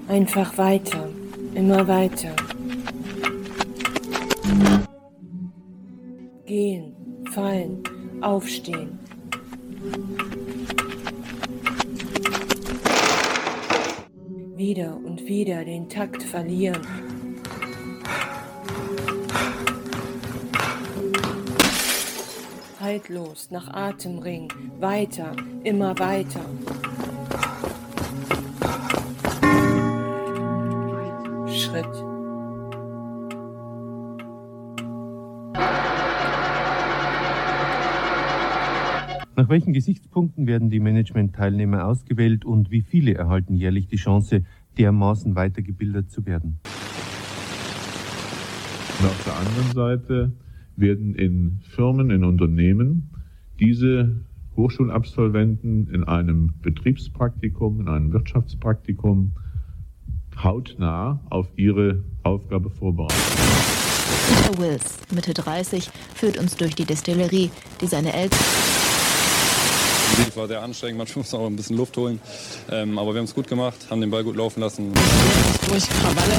Einfach weiter, immer weiter. Gehen, fallen, aufstehen. Wieder und wieder den Takt verlieren. Haltlos nach Atem ringen, weiter, immer weiter. Schritt. Nach welchen Gesichtspunkten werden die Management-Teilnehmer ausgewählt und wie viele erhalten jährlich die Chance, dermaßen weitergebildet zu werden? Und auf der anderen Seite werden in Firmen, in Unternehmen diese Hochschulabsolventen in einem Betriebspraktikum, in einem Wirtschaftspraktikum hautnah auf ihre Aufgabe vorbereitet. Peter Wills, Mitte 30, führt uns durch die Destillerie, die seine Eltern... Es war sehr anstrengend, manchmal muss man auch ein bisschen Luft holen. Aber wir haben es gut gemacht, haben den Ball gut laufen lassen. Durch Krawalle.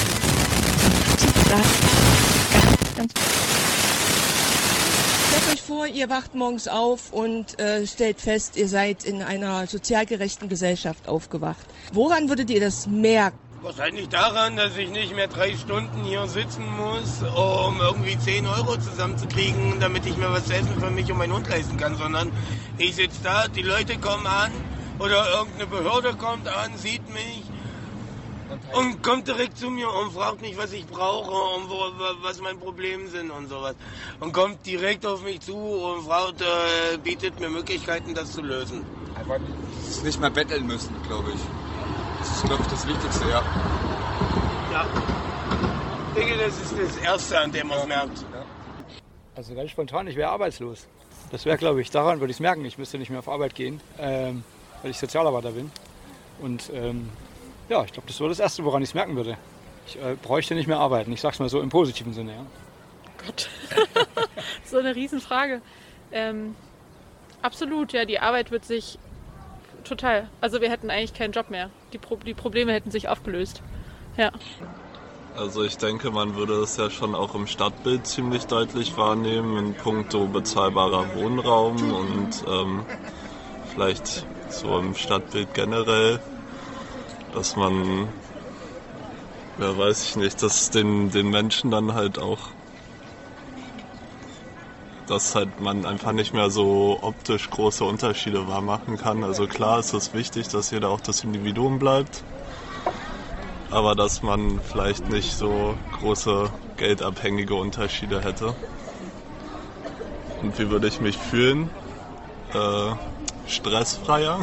Stellt euch vor, ihr wacht morgens auf und stellt fest, ihr seid in einer sozial gerechten Gesellschaft aufgewacht. Woran würdet ihr das merken? Wahrscheinlich daran, dass ich nicht mehr 3 Stunden hier sitzen muss, um irgendwie 10 Euro zusammenzukriegen, damit ich mir was zu essen für mich und meinen Hund leisten kann, sondern ich sitze da, die Leute kommen an oder irgendeine Behörde kommt an, sieht mich und kommt direkt zu mir und fragt mich, was ich brauche und was mein Problem sind und sowas. Und kommt direkt auf mich zu und bietet mir Möglichkeiten, das zu lösen. Einfach nicht mehr betteln müssen, glaube ich. Das ist, glaube ich, das Wichtigste, ja. Ja. Ich denke, das ist das Erste, an dem man es merkt. Also ganz spontan, ich wäre arbeitslos. Das wäre, glaube ich, daran würde ich es merken. Ich müsste nicht mehr auf Arbeit gehen, weil ich Sozialarbeiter bin. Und ja, ich glaube, das wäre das Erste, woran ich es merken würde. Ich bräuchte nicht mehr arbeiten. Ich sage es mal so im positiven Sinne. Ja. Gott, so eine Riesenfrage. Absolut, ja, die Arbeit wird sich total. Also wir hätten eigentlich keinen Job mehr. Die Probleme hätten sich aufgelöst. Ja. Also ich denke, man würde es ja schon auch im Stadtbild ziemlich deutlich wahrnehmen in puncto bezahlbarer Wohnraum und vielleicht so im Stadtbild generell, dass man, ja weiß ich nicht, dass den Menschen dann halt auch, dass halt man einfach nicht mehr so optisch große Unterschiede wahrmachen kann. Also klar ist es wichtig, dass jeder auch das Individuum bleibt, aber dass man vielleicht nicht so große geldabhängige Unterschiede hätte. Und wie würde ich mich fühlen? Stressfreier.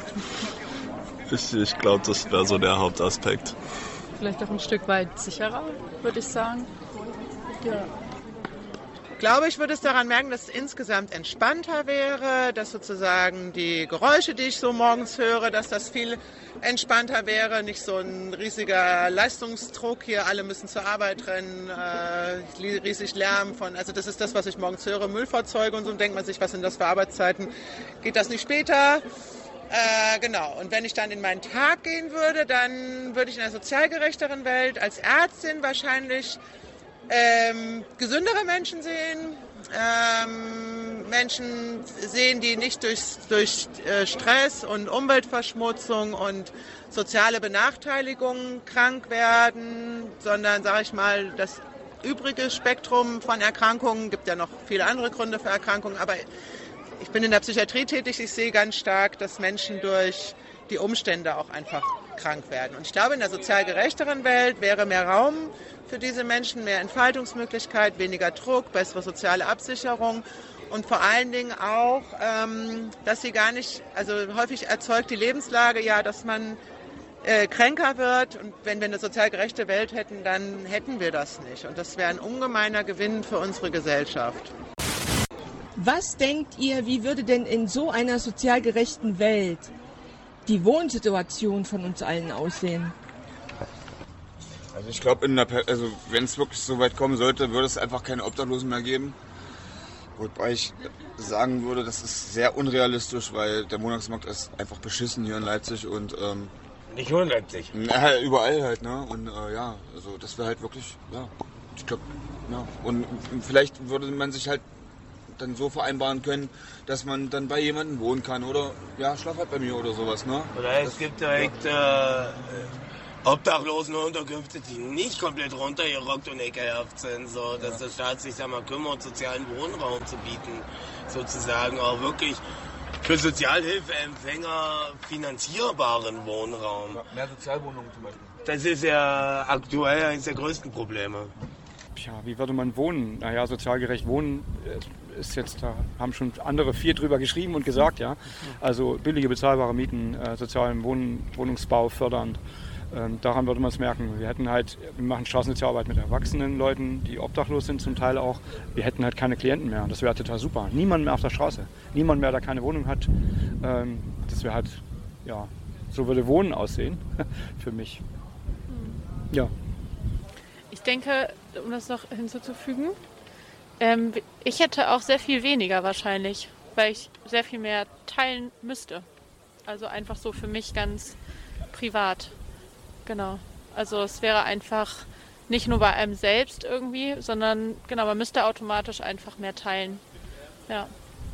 Ich glaube, das wäre so der Hauptaspekt. Vielleicht auch ein Stück weit sicherer, würde ich sagen. Ja. Ich glaube, ich würde es daran merken, dass es insgesamt entspannter wäre, dass sozusagen die Geräusche, die ich so morgens höre, dass das viel entspannter wäre, nicht so ein riesiger Leistungsdruck hier, alle müssen zur Arbeit rennen, riesig Lärm von, also das ist das, was ich morgens höre, Müllfahrzeuge und so, und denkt man sich, was sind das für Arbeitszeiten, geht das nicht später? Genau, und wenn ich dann in meinen Tag gehen würde, dann würde ich in einer sozial gerechteren Welt als Ärztin wahrscheinlich gesündere Menschen sehen, Menschen sehen, die nicht durch Stress und Umweltverschmutzung und soziale Benachteiligung krank werden, sondern, sage ich mal, das übrige Spektrum von Erkrankungen, gibt ja noch viele andere Gründe für Erkrankungen, aber ich bin in der Psychiatrie tätig, ich sehe ganz stark, dass Menschen durch die Umstände auch einfach krank werden. Und ich glaube, in der sozial gerechteren Welt wäre mehr Raum für diese Menschen, mehr Entfaltungsmöglichkeit, weniger Druck, bessere soziale Absicherung und vor allen Dingen auch, dass sie gar nicht, also häufig erzeugt die Lebenslage ja, dass man kränker wird, und wenn wir eine sozial gerechte Welt hätten, dann hätten wir das nicht. Und das wäre ein ungemeiner Gewinn für unsere Gesellschaft. Was denkt ihr, wie würde denn in so einer sozial gerechten Welt die Wohnsituation von uns allen aussehen? Also ich glaube, wenn es wirklich so weit kommen sollte, würde es einfach keine Obdachlosen mehr geben. Wobei ich sagen würde, das ist sehr unrealistisch, weil der Wohnungsmarkt ist einfach beschissen hier in Leipzig und Nicht nur in Leipzig. Ja, überall halt, ne? Und ja, also das wäre halt wirklich, ja, ich glaube, ja. Und vielleicht würde man sich halt dann so vereinbaren können, dass man dann bei jemandem wohnen kann oder ja, schlaf halt bei mir oder sowas, ne? Oder es gibt direkt Obdachlosenunterkünfte, die nicht komplett runtergerockt und ekelhaft sind, so dass der Staat sich da mal kümmert, sozialen Wohnraum zu bieten, sozusagen auch wirklich für Sozialhilfeempfänger finanzierbaren Wohnraum. Ja, mehr Sozialwohnungen zum Beispiel. Das ist ja aktuell eines der größten Probleme. Tja, wie würde man wohnen? Naja, sozialgerecht wohnen ist jetzt, da haben schon andere viel drüber geschrieben und gesagt, ja. Also billige, bezahlbare Mieten, sozialen Wohnungsbau fördern. Daran würde man es merken. Wir machen Straßensozialarbeit mit erwachsenen Leuten, die obdachlos sind zum Teil auch. Wir hätten halt keine Klienten mehr. Das wäre total super. Niemand mehr auf der Straße. Niemand mehr, der keine Wohnung hat. Das wäre halt, ja, so würde Wohnen aussehen für mich. Ja. Ich denke, um das noch hinzuzufügen, ich hätte auch sehr viel weniger wahrscheinlich, weil ich sehr viel mehr teilen müsste. Also einfach so für mich ganz privat. Genau. Also es wäre einfach nicht nur bei einem selbst irgendwie, sondern genau, man müsste automatisch einfach mehr teilen. Ja.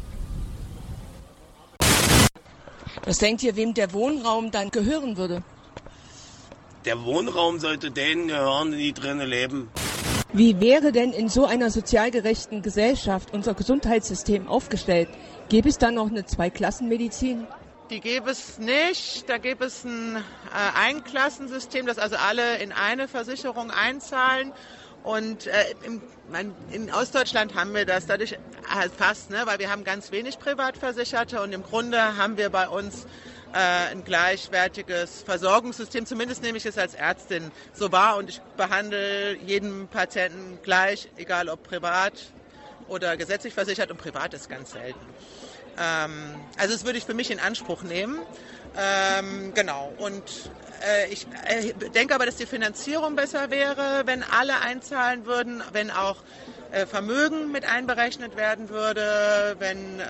Was denkt ihr, wem der Wohnraum dann gehören würde? Der Wohnraum sollte denen gehören, die drinnen leben. Wie wäre denn in so einer sozial gerechten Gesellschaft unser Gesundheitssystem aufgestellt? Gäbe es da noch eine Zweiklassenmedizin? Die gäbe es nicht. Da gäbe es ein Einklassensystem, dass also alle in eine Versicherung einzahlen. Und in Ostdeutschland haben wir das dadurch halt fast, ne, weil wir haben ganz wenig Privatversicherte und im Grunde haben wir bei uns ein gleichwertiges Versorgungssystem. Zumindest nehme ich es als Ärztin so wahr und ich behandle jeden Patienten gleich, egal ob privat oder gesetzlich versichert, und privat ist ganz selten. Also das würde ich für mich in Anspruch nehmen. Genau. Und ich denke aber, dass die Finanzierung besser wäre, wenn alle einzahlen würden, wenn auch Vermögen mit einberechnet werden würde, wenn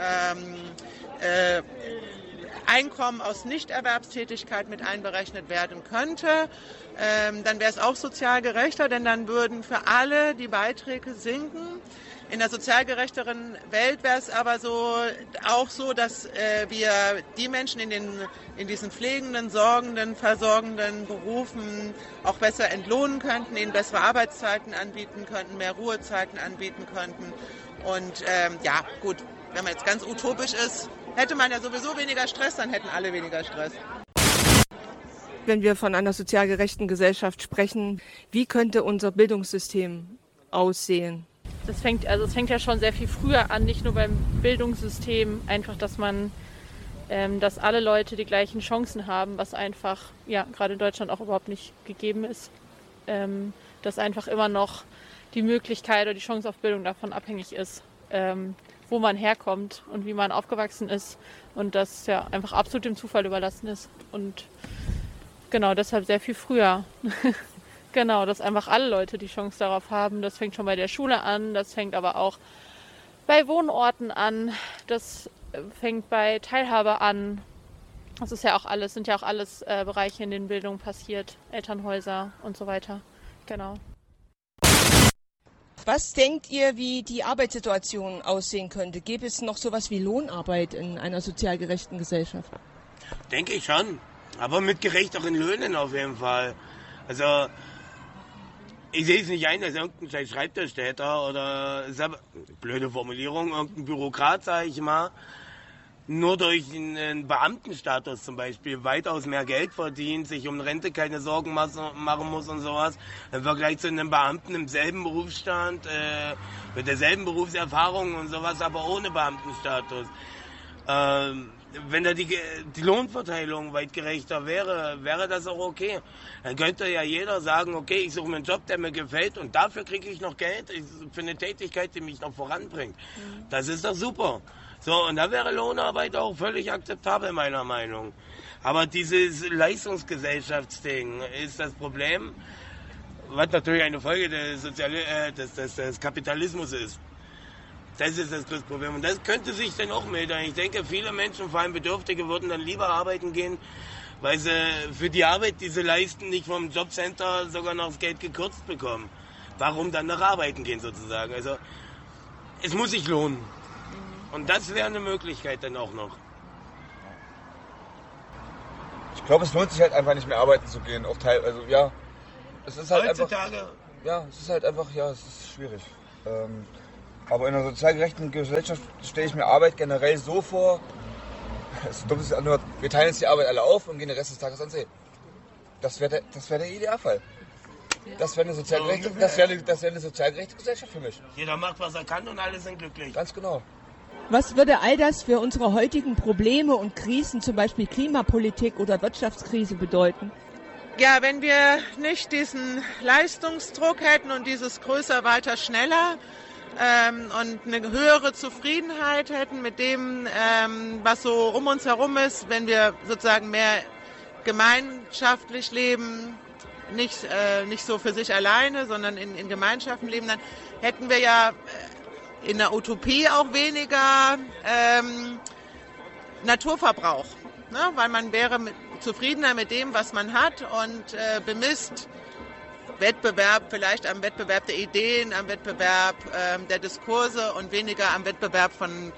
Einkommen aus Nichterwerbstätigkeit mit einberechnet werden könnte. Dann wäre es auch sozial gerechter, denn dann würden für alle die Beiträge sinken. In der sozial gerechteren Welt wäre es aber auch so, dass wir die Menschen in diesen pflegenden, sorgenden, versorgenden Berufen auch besser entlohnen könnten, ihnen bessere Arbeitszeiten anbieten könnten, mehr Ruhezeiten anbieten könnten. Und ja, gut, wenn man jetzt ganz utopisch ist, hätte man ja sowieso weniger Stress, dann hätten alle weniger Stress. Wenn wir von einer sozial gerechten Gesellschaft sprechen, wie könnte unser Bildungssystem aussehen? Es fängt ja schon sehr viel früher an, nicht nur beim Bildungssystem, einfach, dass alle Leute die gleichen Chancen haben, was einfach, ja, gerade in Deutschland auch überhaupt nicht gegeben ist. Dass einfach immer noch die Möglichkeit oder die Chance auf Bildung davon abhängig ist, wo man herkommt und wie man aufgewachsen ist und das ja einfach absolut dem Zufall überlassen ist. Und genau, deshalb sehr viel früher. Genau, dass einfach alle Leute die Chance darauf haben. Das fängt schon bei der Schule an, das fängt aber auch bei Wohnorten an, das fängt bei Teilhabe an. Das ist ja auch alles, sind ja auch alles Bereiche, in denen Bildung passiert, Elternhäuser und so weiter. Genau. Was denkt ihr, wie die Arbeitssituation aussehen könnte? Gäbe es noch sowas wie Lohnarbeit in einer sozial gerechten Gesellschaft? Denke ich schon, aber mit gerechteren Löhnen auf jeden Fall. Also ich sehe es nicht ein, dass irgendein Schreibtischtäter oder, blöde Formulierung, irgendein Bürokrat, sage ich mal, nur durch einen Beamtenstatus zum Beispiel weitaus mehr Geld verdient, sich um Rente keine Sorgen machen muss und sowas, im Vergleich zu einem Beamten im selben Berufsstand, mit derselben Berufserfahrung und sowas, aber ohne Beamtenstatus. Wenn da die Lohnverteilung weit gerechter wäre das auch okay. Dann könnte ja jeder sagen, okay, ich suche mir einen Job, der mir gefällt und dafür kriege ich noch Geld für eine Tätigkeit, die mich noch voranbringt. Das ist doch super. So, und da wäre Lohnarbeit auch völlig akzeptabel, meiner Meinung nach. Aber dieses Leistungsgesellschaftsding ist das Problem, was natürlich eine Folge des Kapitalismus ist. Das ist das größte Problem. Und das könnte sich dann auch mildern. Ich denke, viele Menschen, vor allem Bedürftige, würden dann lieber arbeiten gehen, weil sie für die Arbeit, die sie leisten, nicht vom Jobcenter sogar noch das Geld gekürzt bekommen. Warum dann noch arbeiten gehen sozusagen? Also es muss sich lohnen. Und das wäre eine Möglichkeit dann auch noch. Ich glaube, es lohnt sich halt einfach nicht mehr arbeiten zu gehen. Auch also ja, es ist halt heutzutage einfach, ja, es ist halt einfach, ja, es ist schwierig. Aber in einer sozial gerechten Gesellschaft stelle ich mir Arbeit generell so vor, so dumm es sich anhört, wir teilen jetzt die Arbeit alle auf und gehen den Rest des Tages ans See. Das wäre der Idealfall. Das wäre eine sozial gerechte Gesellschaft für mich. Jeder macht, was er kann und alle sind glücklich. Ganz genau. Was würde all das für unsere heutigen Probleme und Krisen, zum Beispiel Klimapolitik oder Wirtschaftskrise, bedeuten? Ja, wenn wir nicht diesen Leistungsdruck hätten und dieses größer, weiter, schneller und eine höhere Zufriedenheit hätten mit dem, was so um uns herum ist, wenn wir sozusagen mehr gemeinschaftlich leben, nicht so für sich alleine, sondern in Gemeinschaften leben, dann hätten wir ja in der Utopie auch weniger Naturverbrauch, ne? Weil man wäre zufriedener mit dem, was man hat und bemisst Wettbewerb vielleicht am Wettbewerb der Ideen, am Wettbewerb der Diskurse und weniger am Wettbewerb von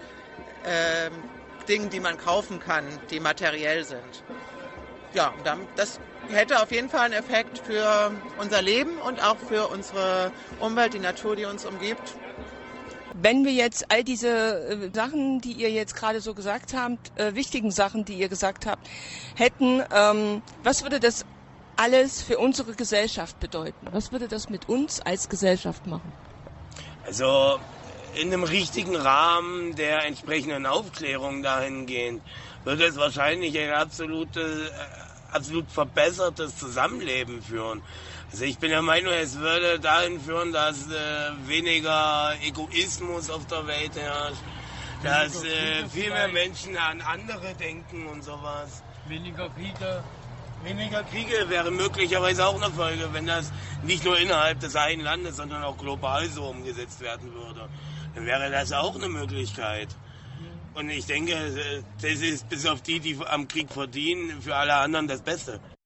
Dingen, die man kaufen kann, die materiell sind. Ja, das hätte auf jeden Fall einen Effekt für unser Leben und auch für unsere Umwelt, die Natur, die uns umgibt. Wenn wir jetzt all diese Sachen, die ihr jetzt gerade so gesagt habt, wichtigen Sachen, die ihr gesagt habt, hätten, was würde das alles für unsere Gesellschaft bedeuten? Was würde das mit uns als Gesellschaft machen? Also in einem richtigen Rahmen der entsprechenden Aufklärung dahingehend wird es wahrscheinlich ein absolut verbessertes Zusammenleben führen. Also ich bin der Meinung, es würde dahin führen, dass weniger Egoismus auf der Welt herrscht, dass viel mehr Menschen an andere denken und sowas. Weniger Kriege. Weniger Kriege wäre möglicherweise auch eine Folge, wenn das nicht nur innerhalb des einen Landes, sondern auch global so umgesetzt werden würde. Dann wäre das auch eine Möglichkeit. Und ich denke, das ist bis auf die am Krieg verdienen, für alle anderen das Beste.